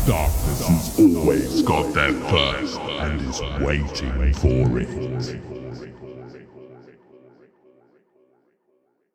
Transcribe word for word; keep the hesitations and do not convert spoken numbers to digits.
Darkness has always got there first and is waiting for it.